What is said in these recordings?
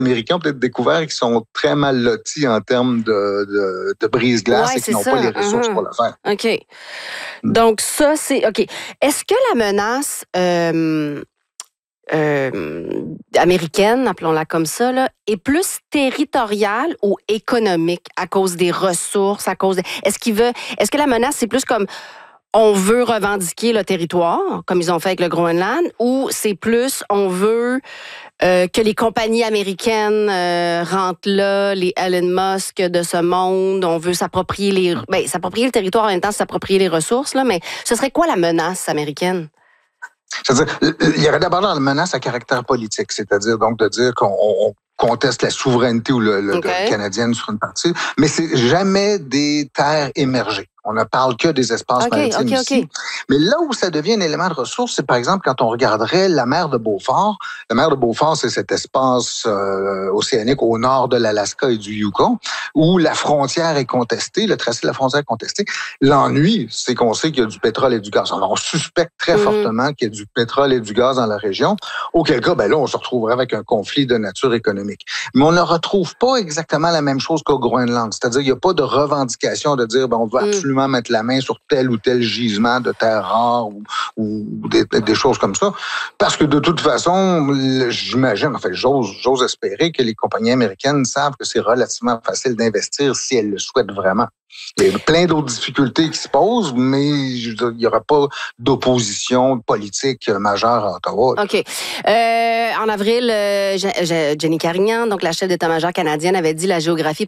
Américains ont peut-être découvert qu'ils sont très mal lotis en termes de brise-glace et qu'ils n'ont pas les ressources pour le faire. OK. Donc, ça, c'est... OK. Est-ce que la menace américaine, appelons-la comme ça, là, est plus territoriale ou économique à cause des ressources, Est-ce que la menace, c'est plus comme on veut revendiquer le territoire, comme ils ont fait avec le Groenland, ou c'est plus on veut que les compagnies américaines rentrent là, les Elon Musk de ce monde, on veut s'approprier s'approprier le territoire en même temps, s'approprier les ressources, là, mais ce serait quoi la menace américaine? C'est-à-dire, il y aurait d'abord la menace à caractère politique, c'est-à-dire donc de dire qu'on conteste la souveraineté canadienne sur une partie, mais c'est jamais des terres émergées. On ne parle que des espaces maritimes ici. Mais là où ça devient un élément de ressource, c'est par exemple quand on regarderait la mer de Beaufort. La mer de Beaufort, c'est cet espace océanique au nord de l'Alaska et du Yukon, où la frontière est contestée, le tracé de la frontière est contesté. L'ennui, c'est qu'on sait qu'il y a du pétrole et du gaz. Alors, on suspecte très fortement qu'il y a du pétrole et du gaz dans la région, auquel cas, là, on se retrouverait avec un conflit de nature économique. Mais on ne retrouve pas exactement la même chose qu'au Groenland. C'est-à-dire, il n'y a pas de revendication de dire, on veut absolument mettre la main sur tel ou tel gisement de terres rares ou des choses comme ça. Parce que de toute façon, j'imagine, j'ose espérer que les compagnies américaines savent que c'est relativement facile d'investir si elles le souhaitent vraiment. Il y a plein d'autres difficultés qui se posent, mais il n'y aura pas d'opposition politique majeure à Ottawa. OK. En avril, Jenny Carignan, donc la chef d'état-major canadienne, avait dit que la géographie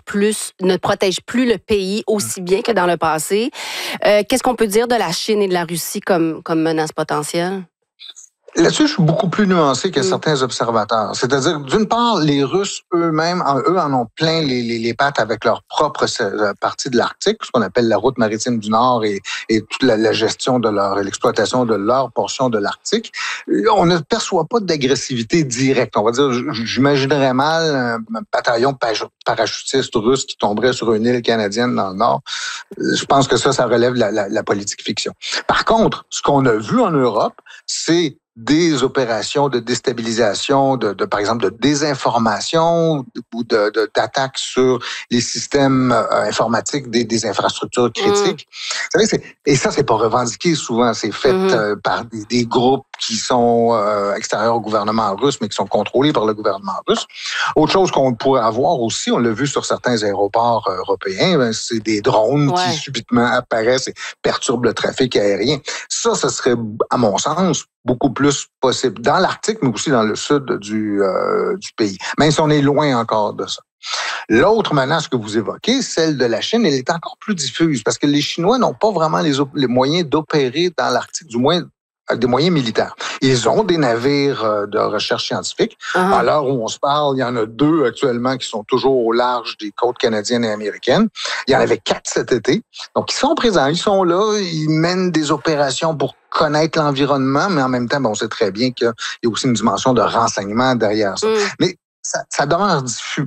ne protège plus le pays aussi bien que dans le passé. Qu'est-ce qu'on peut dire de la Chine et de la Russie comme menace potentielle? Là-dessus, je suis beaucoup plus nuancé que certains observateurs. C'est-à-dire, d'une part, les Russes eux-mêmes, eux en ont plein les pattes avec leur propre partie de l'Arctique, ce qu'on appelle la route maritime du Nord et toute la gestion de l'exploitation de leur portion de l'Arctique. On ne perçoit pas d'agressivité directe. On va dire, j'imaginerais mal un bataillon parachutiste russe qui tomberait sur une île canadienne dans le Nord. Je pense que ça relève la politique fiction. Par contre, ce qu'on a vu en Europe, c'est des opérations de déstabilisation, par exemple, de désinformation ou d'attaques sur les systèmes informatiques des infrastructures critiques. Vous savez, et ça, c'est pas revendiqué souvent. C'est fait par des groupes qui sont extérieurs au gouvernement russe, mais qui sont contrôlés par le gouvernement russe. Autre chose qu'on pourrait avoir aussi, on l'a vu sur certains aéroports européens, c'est des drones qui subitement apparaissent et perturbent le trafic aérien. Ça serait, à mon sens, beaucoup plus possible dans l'Arctique, mais aussi dans le sud du pays, même si on est loin encore de ça. L'autre menace que vous évoquez, celle de la Chine, elle est encore plus diffuse parce que les Chinois n'ont pas vraiment les moyens d'opérer dans l'Arctique, du moins avec des moyens militaires. Ils ont des navires de recherche scientifique. À l'heure où on se parle, il y en a 2 actuellement qui sont toujours au large des côtes canadiennes et américaines. Il y en avait 4 cet été. Donc, ils sont présents, ils sont là, ils mènent des opérations pour connaître l'environnement, mais en même temps, on sait très bien qu'il y a aussi une dimension de renseignement derrière ça. Mais ça demeure diffus.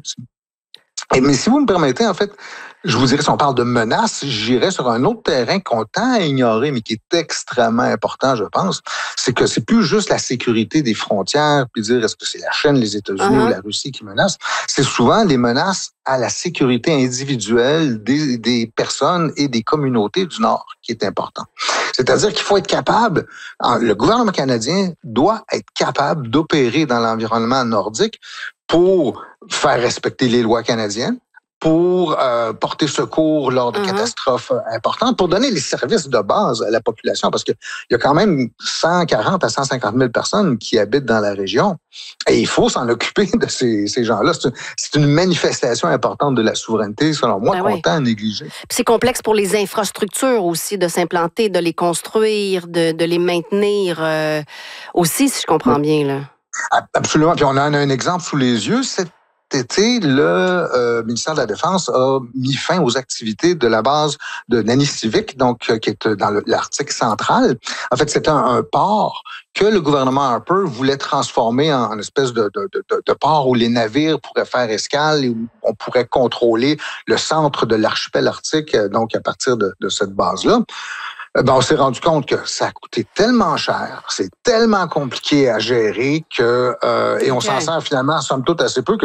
Mais si vous me permettez, en fait, je vous dirais, si on parle de menaces, j'irais sur un autre terrain qu'on tend à ignorer, mais qui est extrêmement important, je pense, c'est que c'est plus juste la sécurité des frontières, puis dire est-ce que c'est la Chine, les États-Unis ou la Russie qui menacent. C'est souvent des menaces à la sécurité individuelle des personnes et des communautés du Nord qui est important. C'est-à-dire qu'il faut être capable, le gouvernement canadien doit être capable d'opérer dans l'environnement nordique pour faire respecter les lois canadiennes, pour porter secours lors de catastrophes importantes, pour donner les services de base à la population, parce qu'il y a quand même 140 à 150 000 personnes qui habitent dans la région, et il faut s'en occuper de ces gens-là. C'est une manifestation importante de la souveraineté, selon moi, qu'on tend à négliger. C'est complexe pour les infrastructures aussi, de s'implanter, de les construire, de les maintenir aussi, si je comprends bien, là. Absolument. Puis on en a un exemple sous les yeux. Cet été, le ministère de la Défense a mis fin aux activités de la base de Nanisivik, donc qui est dans l'Arctique central. En fait, c'était un port que le gouvernement Harper voulait transformer en espèce de port où les navires pourraient faire escale et où on pourrait contrôler le centre de l'archipel arctique, donc à partir de cette base-là. on s'est rendu compte que ça a coûté tellement cher, c'est tellement compliqué à gérer que et on s'en sert finalement, somme toute, assez peu que